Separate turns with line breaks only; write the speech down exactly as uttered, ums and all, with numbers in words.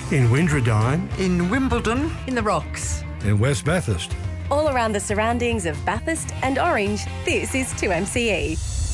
in Windradine,
in Wimbledon,
in the Rocks,
in West Bathurst.
All around the surroundings of Bathurst and Orange, this is two M C E.